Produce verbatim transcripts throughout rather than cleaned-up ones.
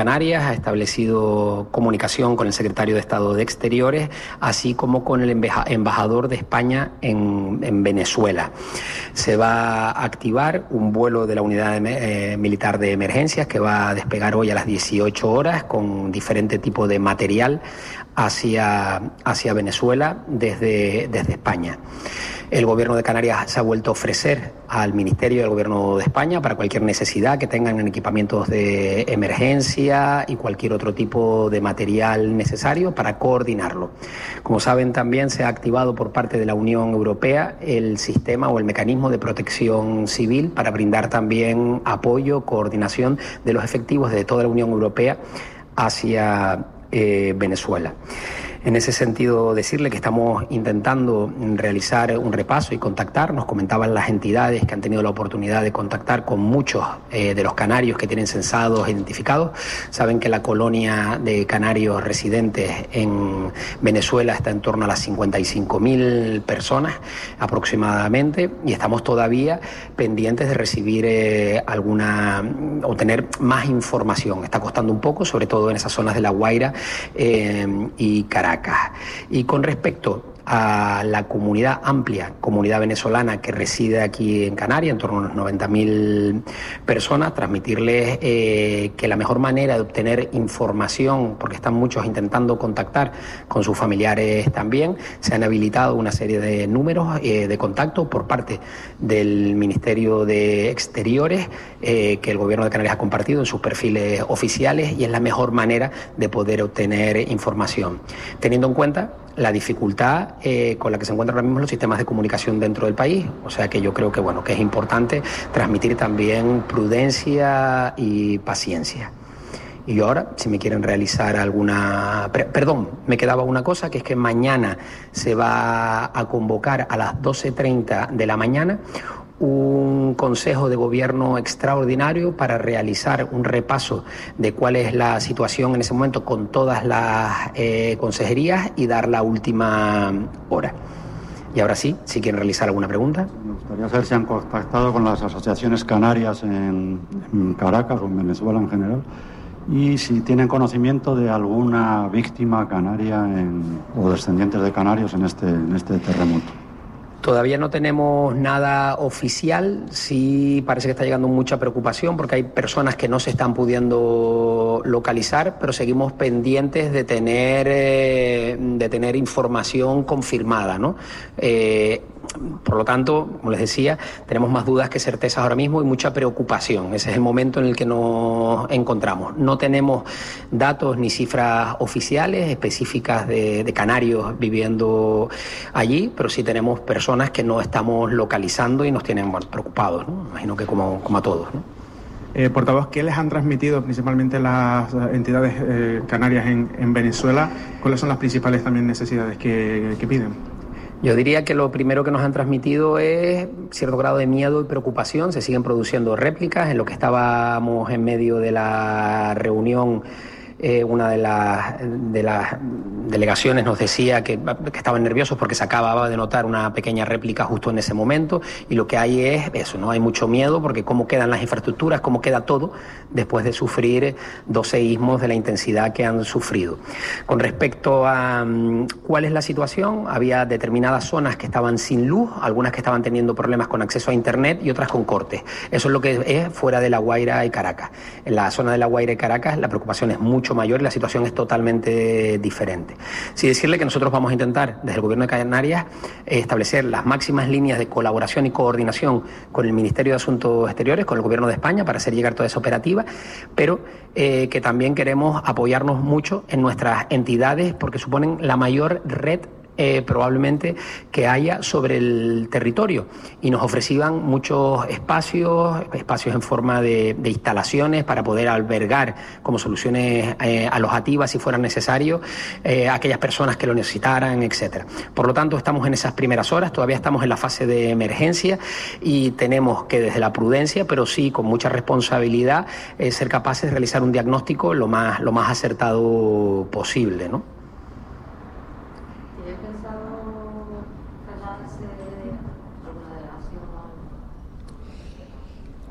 Canarias ha establecido comunicación con el secretario de Estado de Exteriores, así como con el embajador de España en, en Venezuela. Se va a activar un vuelo de la Unidad de, eh, Militar de Emergencias que va a despegar hoy a las dieciocho horas con diferente tipo de material hacia, hacia Venezuela desde, desde España. El Gobierno de Canarias se ha vuelto a ofrecer al Ministerio del Gobierno de España para cualquier necesidad que tengan en equipamientos de emergencia y cualquier otro tipo de material necesario para coordinarlo. Como saben, también se ha activado por parte de la Unión Europea el sistema o el mecanismo de protección civil para brindar también apoyo, coordinación de los efectivos de toda la Unión Europea hacia eh, Venezuela. En ese sentido, decirle que estamos intentando realizar un repaso y contactar. Nos comentaban las entidades que han tenido la oportunidad de contactar con muchos eh, de los canarios que tienen censados e identificados. Saben que la colonia de canarios residentes en Venezuela está en torno a las cincuenta y cinco mil personas aproximadamente, y estamos todavía pendientes de recibir eh, alguna, obtener más información. Está costando un poco, sobre todo en esas zonas de La Guaira eh, y Caracas. Y con respecto a la comunidad amplia, comunidad venezolana que reside aquí en Canarias, en torno a unos noventa mil personas, transmitirles eh, que la mejor manera de obtener información, porque están muchos intentando contactar con sus familiares también, se han habilitado una serie de números eh, de contacto por parte del Ministerio de Exteriores eh, que el Gobierno de Canarias ha compartido en sus perfiles oficiales, y es la mejor manera de poder obtener información, teniendo en cuenta la dificultad eh, con la que se encuentran ahora mismo los sistemas de comunicación dentro del país. O sea que yo creo que bueno que es importante transmitir también prudencia y paciencia. Y ahora, si me quieren realizar alguna... Perdón, me quedaba una cosa, que es que mañana se va a convocar a las doce treinta de la mañana un Consejo de Gobierno extraordinario para realizar un repaso de cuál es la situación en ese momento con todas las eh, consejerías y dar la última hora. Y ahora sí, si quieren realizar alguna pregunta. Me gustaría saber si han contactado con las asociaciones canarias en, en Caracas o en Venezuela en general, y si tienen conocimiento de alguna víctima canaria en, o descendientes de canarios en este, en este terremoto. Todavía no tenemos nada oficial, sí parece que está llegando mucha preocupación porque hay personas que no se están pudiendo localizar, pero seguimos pendientes de tener, eh, de tener información confirmada, ¿no? Eh, por lo tanto, como les decía, tenemos más dudas que certezas ahora mismo y mucha preocupación. Ese es el momento en el que nos encontramos. No tenemos datos ni cifras oficiales específicas de, de canarios viviendo allí, pero sí tenemos personas que no estamos localizando y nos tienen bueno, preocupados, ¿no? Imagino que como, como a todos, ¿no? Eh, portavoz, ¿qué les han transmitido principalmente las entidades eh, canarias en, en Venezuela? ¿Cuáles son las principales también necesidades que, que piden? Yo diría que lo primero que nos han transmitido es cierto grado de miedo y preocupación. Se siguen produciendo réplicas. En lo que estábamos en medio de la reunión, eh, una de las, de las delegaciones nos decía que, que estaban nerviosos porque se acababa de notar una pequeña réplica justo en ese momento, y lo que hay es eso, ¿no? Hay mucho miedo porque cómo quedan las infraestructuras, cómo queda todo después de sufrir dos seísmos de la intensidad que han sufrido. Con respecto a um, cuál es la situación, había determinadas zonas que estaban sin luz, algunas que estaban teniendo problemas con acceso a internet y otras con cortes. Eso es lo que es fuera de La Guaira y Caracas. En la zona de La Guaira y Caracas la preocupación es mucho mayor y la situación es totalmente diferente. Sí decirle que nosotros vamos a intentar, desde el Gobierno de Canarias, establecer las máximas líneas de colaboración y coordinación con el Ministerio de Asuntos Exteriores, con el Gobierno de España, para hacer llegar toda esa operativa, pero eh, que también queremos apoyarnos mucho en nuestras entidades porque suponen la mayor red Eh, probablemente que haya sobre el territorio, y nos ofrecían muchos espacios, espacios en forma de, de instalaciones para poder albergar como soluciones eh, alojativas si fuera necesario eh, a aquellas personas que lo necesitaran, etcétera. Por lo tanto, estamos en esas primeras horas, todavía estamos en la fase de emergencia y tenemos que desde la prudencia, pero sí con mucha responsabilidad, eh, ser capaces de realizar un diagnóstico lo más, lo más acertado posible, ¿no?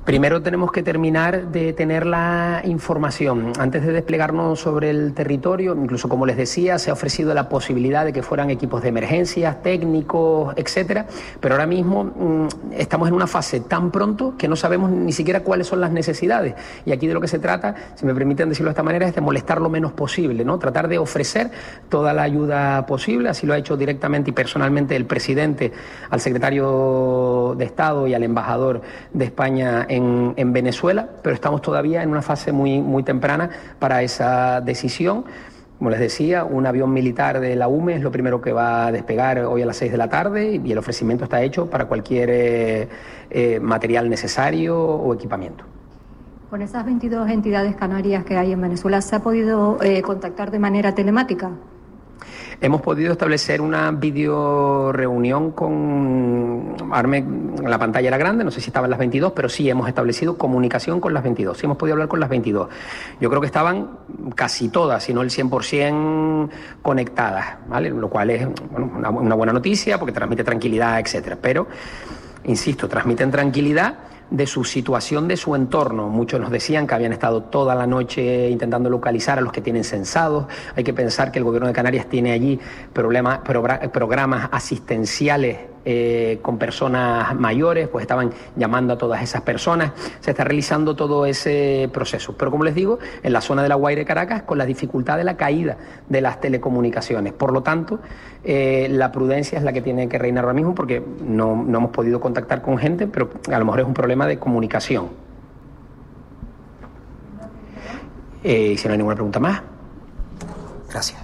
Primero tenemos que terminar de tener la información. Antes de desplegarnos sobre el territorio, incluso como les decía, se ha ofrecido la posibilidad de que fueran equipos de emergencias, técnicos, etcétera, pero ahora mismo mmm, estamos en una fase tan pronto que no sabemos ni siquiera cuáles son las necesidades. Y aquí de lo que se trata, si me permiten decirlo de esta manera, es de molestar lo menos posible, ¿no? Tratar de ofrecer toda la ayuda posible. Así lo ha hecho directamente y personalmente el presidente al secretario de Estado y al embajador de España en, en Venezuela, pero estamos todavía en una fase muy, muy temprana para esa decisión. Como les decía, un avión militar de la U M E es lo primero que va a despegar hoy a las seis de la tarde y el ofrecimiento está hecho para cualquier eh, eh, material necesario o equipamiento. Con esas veintidós entidades canarias que hay en Venezuela, ¿se ha podido eh, contactar de manera telemática? Hemos podido establecer una video reunión con... Arme, la pantalla era grande, no sé si estaban las veintidós, pero sí hemos establecido comunicación con las veintidós. Sí hemos podido hablar con las veintidós. Yo creo que estaban casi todas, si no el cien por ciento conectadas, ¿vale? Lo cual es bueno, una, una buena noticia porque transmite tranquilidad, etcétera. Pero, insisto, transmiten tranquilidad de su situación, de su entorno. Muchos nos decían que habían estado toda la noche intentando localizar a los que tienen censados. Hay que pensar que el gobierno de Canarias tiene allí problemas, programas asistenciales eh, con personas mayores, pues estaban llamando a todas esas personas. Se está realizando todo ese proceso. Pero como les digo, en la zona de La Guaira y Caracas, con la dificultad de la caída de las telecomunicaciones. Por lo tanto, eh, la prudencia es la que tiene que reinar ahora mismo porque no, no hemos podido contactar con gente, pero a lo mejor es un problema de comunicación. Eh, si no hay ninguna pregunta más. Gracias.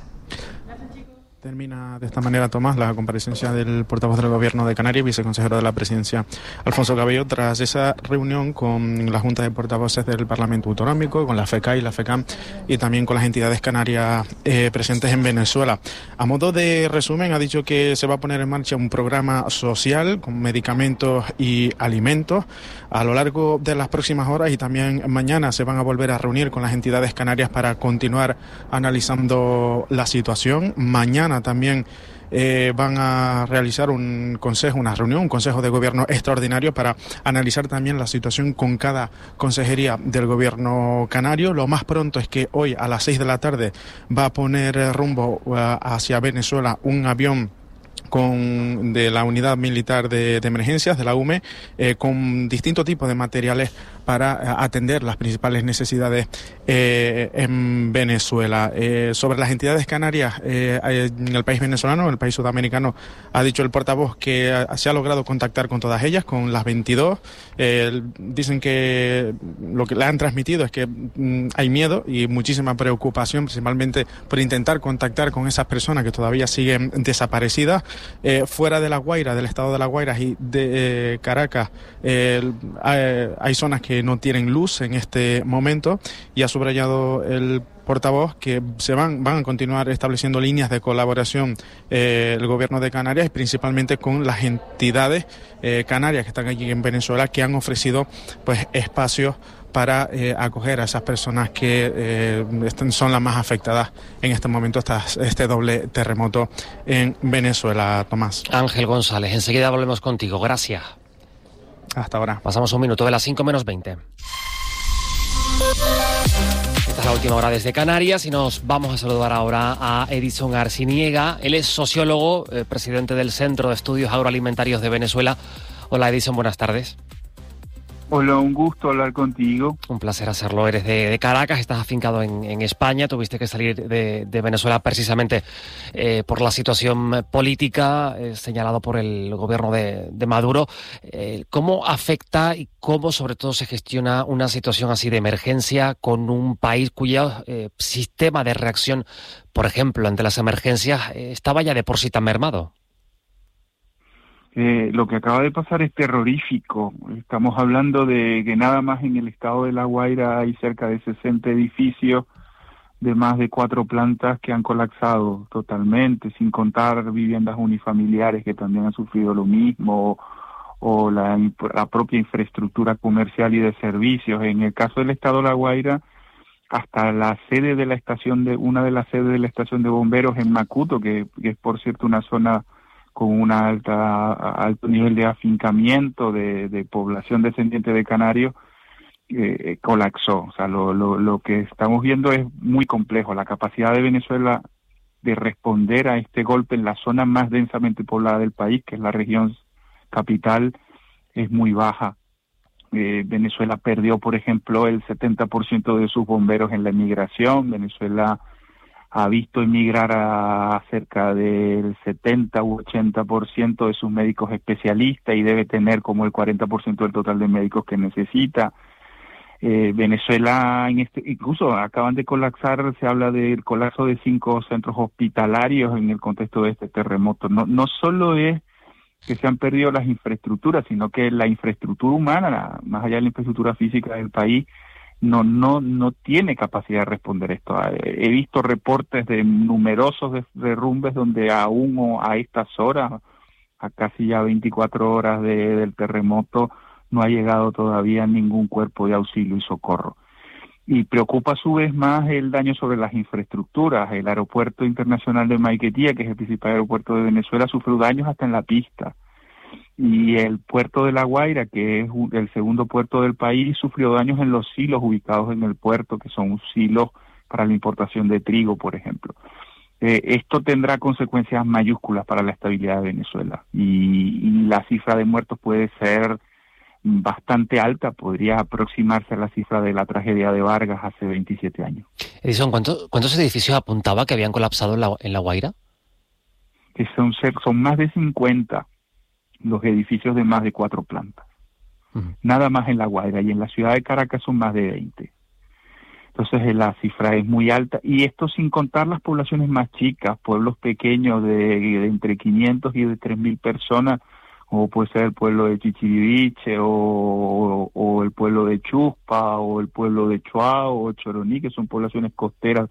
Termina de esta manera, Tomás, la comparecencia del portavoz del Gobierno de Canarias, viceconsejero de la Presidencia, Alfonso Cabello, tras esa reunión con la Junta de Portavoces del Parlamento Autonómico, con la FECA y la FECAM y también con las entidades canarias eh, presentes en Venezuela. A modo de resumen, ha dicho que se va a poner en marcha un programa social con medicamentos y alimentos. A lo largo de las próximas horas y también mañana se van a volver a reunir con las entidades canarias para continuar analizando la situación. Mañana también eh, van a realizar un consejo, una reunión, un consejo de gobierno extraordinario para analizar también la situación con cada consejería del gobierno canario. Lo más pronto es que hoy a las seis de la tarde va a poner rumbo uh, hacia Venezuela un avión con de la unidad militar de, de emergencias de la U M E eh, con distintos tipos de materiales para eh, atender las principales necesidades eh, en Venezuela. Eh, sobre las entidades canarias eh, en el país venezolano, en el país sudamericano, ha dicho el portavoz que a, se ha logrado contactar con todas ellas, con las veintidós. Eh, dicen que lo que le han transmitido es que mm, hay miedo y muchísima preocupación, principalmente por intentar contactar con esas personas que todavía siguen desaparecidas. Eh, fuera de La Guaira, del estado de La Guaira y de eh, Caracas, eh, hay, hay zonas que no tienen luz en este momento y ha subrayado el portavoz que se van, van a continuar estableciendo líneas de colaboración eh, el gobierno de Canarias, principalmente con las entidades eh, canarias que están aquí en Venezuela, que han ofrecido pues espacios para eh, acoger a esas personas que eh, son las más afectadas en este momento, hasta este doble terremoto en Venezuela. Tomás. Ángel González, enseguida volvemos contigo. Gracias. Hasta ahora. Pasamos un minuto de las cinco menos veinte. Esta es la última hora desde Canarias y nos vamos a saludar ahora a Edison Arciniega. Él es sociólogo, eh, presidente del Centro de Estudios Agroalimentarios de Venezuela. Hola Edison, buenas tardes. Hola, un gusto hablar contigo. Un placer hacerlo. Eres de, de Caracas, estás afincado en, en España. Tuviste que salir de, de Venezuela precisamente eh, por la situación política eh, señalado por el gobierno de, de Maduro. Eh, ¿Cómo afecta y cómo sobre todo se gestiona una situación así de emergencia con un país cuyo eh, sistema de reacción, por ejemplo, ante las emergencias, eh, estaba ya de por sí tan mermado? Eh, lo que acaba de pasar es terrorífico. Estamos hablando de que nada más en el estado de La Guaira hay cerca de sesenta edificios de más de cuatro plantas que han colapsado totalmente, sin contar viviendas unifamiliares que también han sufrido lo mismo, o la, la propia infraestructura comercial y de servicios. En el caso del estado de La Guaira, hasta la sede de la estación de una de las sedes de la estación de bomberos en Macuto, que, que es por cierto una zona con un alta alto nivel de afincamiento de, de población descendiente de canarios, eh, colapsó. O sea, lo, lo, lo que estamos viendo es muy complejo. La capacidad de Venezuela de responder a este golpe en la zona más densamente poblada del país, que es la región capital, es muy baja. Eh, Venezuela perdió, por ejemplo, el setenta por ciento de sus bomberos en la emigración. Venezuela ha visto emigrar a cerca del setenta u ochenta por ciento de sus médicos especialistas y debe tener como el cuarenta por ciento del total de médicos que necesita. Eh, Venezuela, en este, incluso acaban de colapsar, se habla del colapso de cinco centros hospitalarios en el contexto de este terremoto. No, no solo es que se han perdido las infraestructuras, sino que la infraestructura humana, la, más allá de la infraestructura física del país, no no no tiene capacidad de responder esto. He visto reportes de numerosos derrumbes donde aún a estas horas, a casi ya veinticuatro horas de, del terremoto, no ha llegado todavía ningún cuerpo de auxilio y socorro. Y preocupa a su vez más el daño sobre las infraestructuras. El aeropuerto internacional de Maiquetía, que es el principal aeropuerto de Venezuela, sufrió daños hasta en la pista. Y el puerto de La Guaira, que es el segundo puerto del país, sufrió daños en los silos ubicados en el puerto, que son silos para la importación de trigo, por ejemplo. Eh, esto tendrá consecuencias mayúsculas para la estabilidad de Venezuela. Y, y la cifra de muertos puede ser bastante alta, podría aproximarse a la cifra de la tragedia de Vargas hace veintisiete años. Edison, ¿cuánto, ¿cuántos edificios apuntaba que habían colapsado en la, en la Guaira? Que son, son más de cincuenta los edificios de más de cuatro plantas. Uh-huh. Nada más en La Guaira, y en la ciudad de Caracas son más de veinte. Entonces la cifra es muy alta, y esto sin contar las poblaciones más chicas, pueblos pequeños de, de entre quinientos y de tres mil personas, como puede ser el pueblo de Chichiriviche, o, o, o el pueblo de Chuspa, o el pueblo de Chuao, o Choroní, que son poblaciones costeras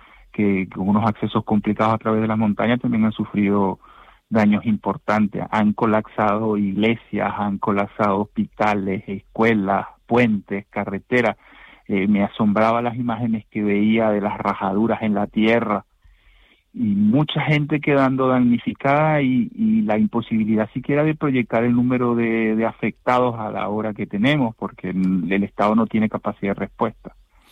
que con unos accesos complicados a través de las montañas también han sufrido daños importantes. Han colapsado iglesias, han colapsado hospitales, escuelas, puentes, carreteras. Eh, me asombraba las imágenes que veía de las rajaduras en la tierra, y mucha gente quedando damnificada, y, y la imposibilidad siquiera de proyectar el número de, de afectados a la hora que tenemos, porque el, el Estado no tiene capacidad de respuesta.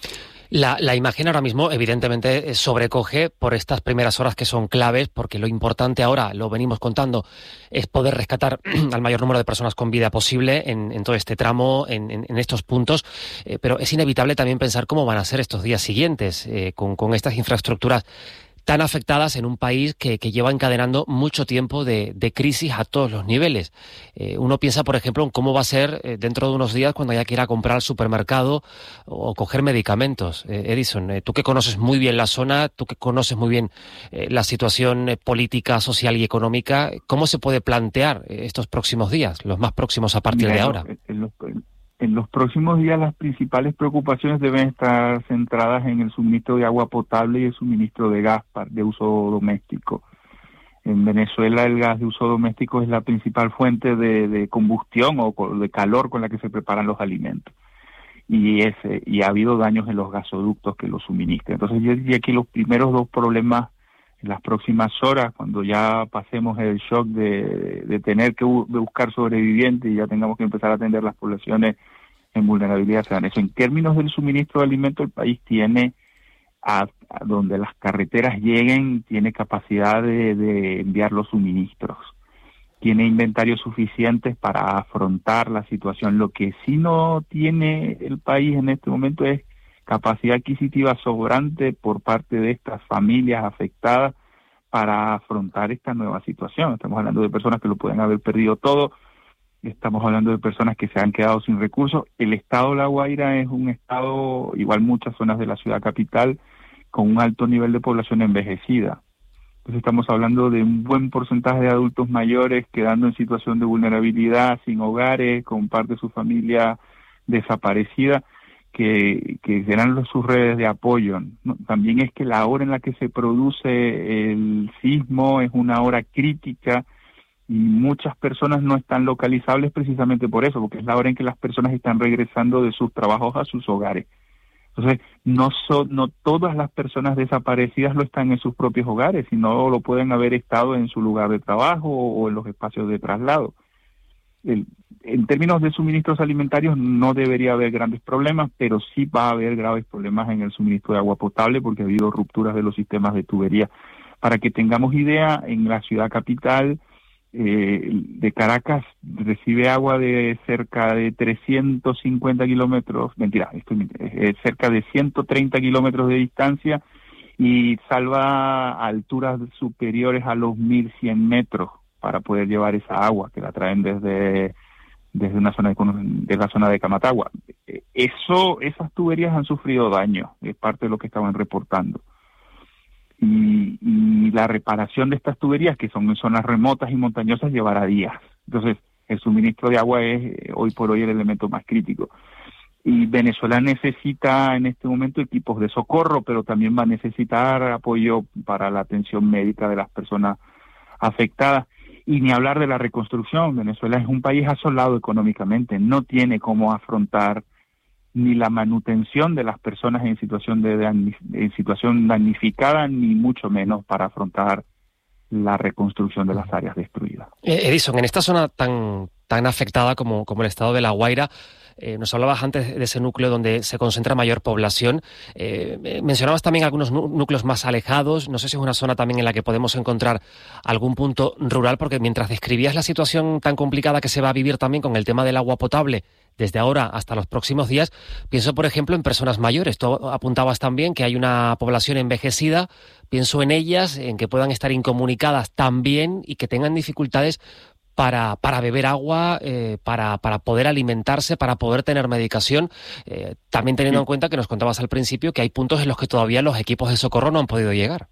La, la imagen ahora mismo evidentemente sobrecoge por estas primeras horas que son claves, porque lo importante ahora, lo venimos contando, es poder rescatar al mayor número de personas con vida posible en, en todo este tramo, en, en, en estos puntos, eh, pero es inevitable también pensar cómo van a ser estos días siguientes, eh, con, con estas infraestructuras tan afectadas en un país que, que lleva encadenando mucho tiempo de, de crisis a todos los niveles. Eh, uno piensa, por ejemplo, en cómo va a ser eh, dentro de unos días cuando haya que ir a comprar al supermercado o coger medicamentos. Eh, Edison, eh, tú que conoces muy bien la zona, tú que conoces muy bien eh, la situación eh, política, social y económica, ¿cómo se puede plantear eh, estos próximos días, los más próximos a partir Mira, de ahora? En los, en los próximos días las principales preocupaciones deben estar centradas en el suministro de agua potable y el suministro de gas de uso doméstico. En Venezuela el gas de uso doméstico es la principal fuente de, de combustión o de calor con la que se preparan los alimentos. Y, ese, y ha habido daños en los gasoductos que los suministran. Entonces yo diría que los primeros dos problemas en las próximas horas, cuando ya pasemos el shock de, de tener que bu- de buscar sobrevivientes y ya tengamos que empezar a atender las poblaciones en vulnerabilidad, serán eso. En términos del suministro de alimentos, el país tiene, a, a donde las carreteras lleguen, tiene capacidad de, de enviar los suministros. Tiene inventarios suficientes para afrontar la situación. Lo que sí no tiene el país en este momento es capacidad adquisitiva sobrante por parte de estas familias afectadas para afrontar esta nueva situación. Estamos hablando de personas que lo pueden haber perdido todo, estamos hablando de personas que se han quedado sin recursos. El estado de La Guaira es un estado, igual muchas zonas de la ciudad capital, con un alto nivel de población envejecida. Entonces estamos hablando de un buen porcentaje de adultos mayores quedando en situación de vulnerabilidad, sin hogares, con parte de su familia desaparecida, que, que serán los, sus redes de apoyo, ¿no? También es que la hora en la que se produce el sismo es una hora crítica, y muchas personas no están localizables precisamente por eso, porque es la hora en que las personas están regresando de sus trabajos a sus hogares. Entonces, no son, no todas las personas desaparecidas lo están en sus propios hogares, sino lo pueden haber estado en su lugar de trabajo o, o en los espacios de traslado. el, en términos de suministros alimentarios no debería haber grandes problemas, pero sí va a haber graves problemas en el suministro de agua potable porque ha habido rupturas de los sistemas de tubería. Para que tengamos idea, en la ciudad capital eh, de Caracas recibe agua de cerca de trescientos cincuenta kilómetros, mentira, estoy, eh, cerca de ciento treinta kilómetros de distancia y salva a alturas superiores a los mil cien metros para poder llevar esa agua que la traen desde desde una zona de, de la zona de Camatagua. Eso, esas tuberías han sufrido daño, es parte de lo que estaban reportando. Y, y la reparación de estas tuberías, que son en zonas remotas y montañosas, llevará días. Entonces, el suministro de agua es hoy por hoy el elemento más crítico. Y Venezuela necesita en este momento equipos de socorro, pero también va a necesitar apoyo para la atención médica de las personas afectadas. Y ni hablar de la reconstrucción. Venezuela es un país asolado económicamente, no tiene cómo afrontar ni la manutención de las personas en situación de en situación damnificada, ni mucho menos para afrontar la reconstrucción de las áreas destruidas. Edison, en esta zona tan tan afectada como, como el estado de La Guaira, eh, nos hablabas antes de ese núcleo donde se concentra mayor población. Eh, mencionabas también algunos núcleos más alejados. No sé si es una zona también en la que podemos encontrar algún punto rural, porque mientras describías la situación tan complicada que se va a vivir también con el tema del agua potable desde ahora hasta los próximos días, pienso, por ejemplo, en personas mayores. Tú apuntabas también que hay una población envejecida. Pienso en ellas, en que puedan estar incomunicadas también y que tengan dificultades para para beber agua, eh, para para poder alimentarse, para poder tener medicación, eh, también teniendo en cuenta que nos contabas al principio que hay puntos en los que todavía los equipos de socorro no han podido llegar.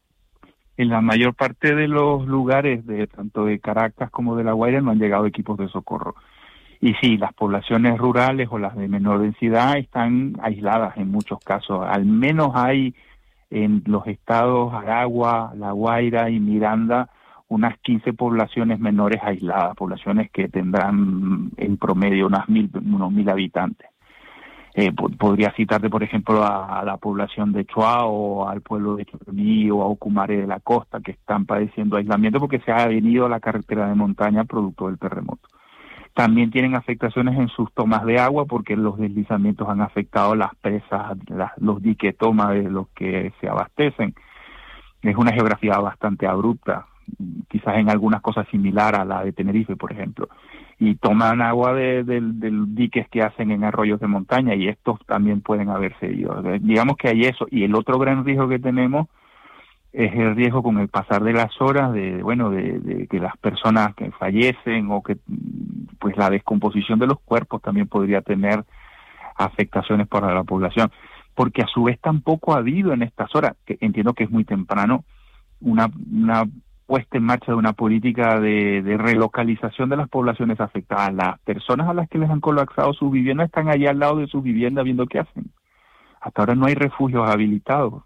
En la mayor parte de los lugares, de tanto de Caracas como de La Guaira, no han llegado equipos de socorro. Y sí, las poblaciones rurales o las de menor densidad están aisladas en muchos casos. Al menos hay en los estados Aragua, La Guaira y Miranda unas quince poblaciones menores aisladas, poblaciones que tendrán en promedio unas mil, unos mil habitantes. Eh, podría citarte, por ejemplo, a, a la población de Choa o al pueblo de Choroní o a Ocumare de la Costa, que están padeciendo aislamiento porque se ha venido a la carretera de montaña producto del terremoto. También tienen afectaciones en sus tomas de agua porque los deslizamientos han afectado las presas, las, los diques toma de los que se abastecen. Es una geografía bastante abrupta, quizás en algunas cosas similar a la de Tenerife, por ejemplo, y toman agua de, de, de diques que hacen en arroyos de montaña y estos también pueden haberse ido. Digamos que hay eso, y el otro gran riesgo que tenemos es el riesgo con el pasar de las horas de, bueno, de, de que las personas que fallecen o que, pues la descomposición de los cuerpos también podría tener afectaciones para la población, porque a su vez tampoco ha habido en estas horas, que entiendo que es muy temprano, una, una puesta en marcha de una política de, de relocalización de las poblaciones afectadas. Las personas a las que les han colapsado sus viviendas están allá al lado de sus viviendas viendo qué hacen. Hasta ahora no hay refugios habilitados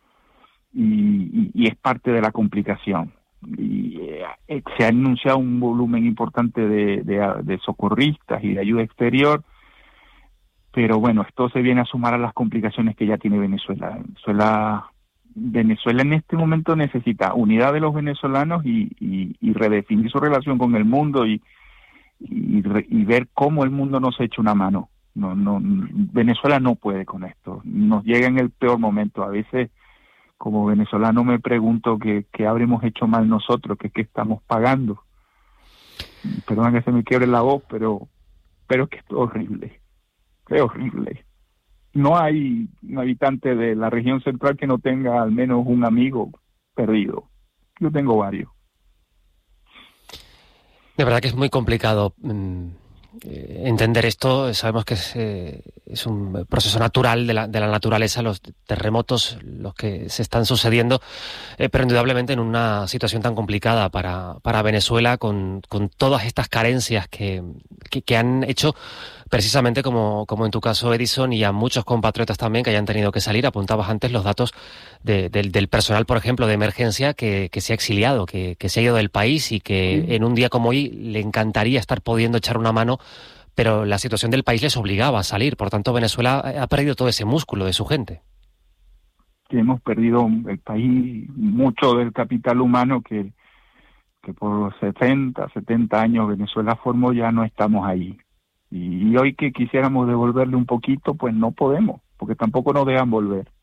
y, y, y es parte de la complicación. Y eh, se ha anunciado un volumen importante de, de, de socorristas y de ayuda exterior, pero bueno, esto se viene a sumar a las complicaciones que ya tiene Venezuela. Venezuela Venezuela en este momento necesita unidad de los venezolanos y, y, y redefinir su relación con el mundo y, y, y ver cómo el mundo nos echa una mano. No, no, Venezuela no puede con esto. Nos llega en el peor momento. A veces, como venezolano, me pregunto que, que habremos hecho mal nosotros, que qué estamos pagando. Perdón que se me quiebre la voz, pero, pero es que es horrible. Es horrible. No hay un habitante de la región central que no tenga al menos un amigo perdido. Yo tengo varios. De verdad que es muy complicado mm, eh, entender esto. Sabemos que es, eh, es un proceso natural de la, de la naturaleza, los terremotos, los que se están sucediendo, eh, pero indudablemente en una situación tan complicada para, para Venezuela, con, con todas estas carencias que, que, que han hecho precisamente como, como en tu caso, Edison, y a muchos compatriotas también que hayan tenido que salir. Apuntabas antes los datos de, de, del personal, por ejemplo, de emergencia que, que se ha exiliado, que, que se ha ido del país y que sí. En un día como hoy le encantaría estar pudiendo echar una mano, pero la situación del país les obligaba a salir. Por tanto, Venezuela ha perdido todo ese músculo de su gente. Que hemos perdido el país, mucho del capital humano que, que por sesenta, setenta años Venezuela formó, ya no estamos ahí. Y, y hoy que quisiéramos devolverle un poquito, pues no podemos, porque tampoco nos dejan volver.